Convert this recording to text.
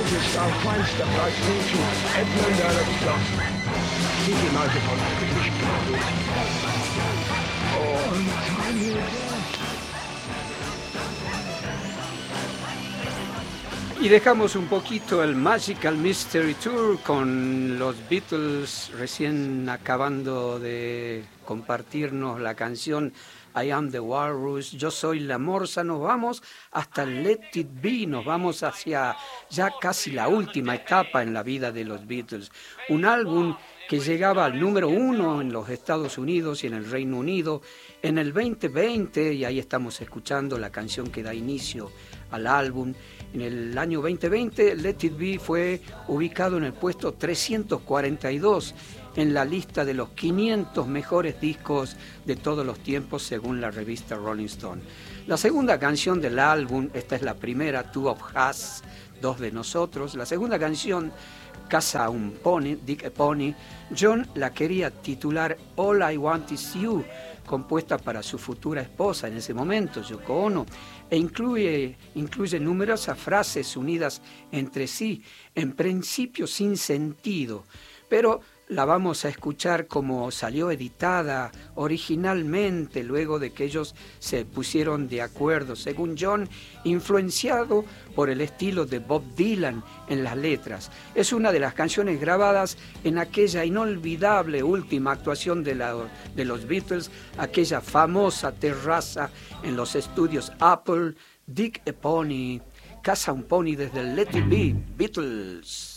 ist auf feinster Platzkunst Edmund Alexander. Sieht die Leute von Y dejamos un poquito el Magical Mystery Tour con los Beatles recién acabando de compartirnos la canción I Am the Walrus, Yo Soy la Morsa. Nos vamos hasta Let It Be, nos vamos hacia ya casi la última etapa en la vida de los Beatles. Un álbum que llegaba al número 1 en los Estados Unidos y en el Reino Unido en el 2020, y ahí estamos escuchando la canción que da inicio al álbum. En el año 2020, Let It Be fue ubicado en el puesto 342 en la lista de los 500 mejores discos de todos los tiempos según la revista Rolling Stone. La segunda canción del álbum, esta es la primera, Two of Us, Dos de Nosotros. La segunda canción, Caza un Pony, Dick a Pony, John la quería titular All I Want Is You, compuesta para su futura esposa en ese momento, Yoko Ono, e incluye numerosas frases unidas entre sí, en principio sin sentido, pero la vamos a escuchar como salió editada originalmente luego de que ellos se pusieron de acuerdo, según John, influenciado por el estilo de Bob Dylan en las letras. Es una de las canciones grabadas en aquella inolvidable última actuación de los Beatles, aquella famosa terraza en los estudios Apple. Dick a Pony, Caza un Pony desde el Let It Be, Beatles.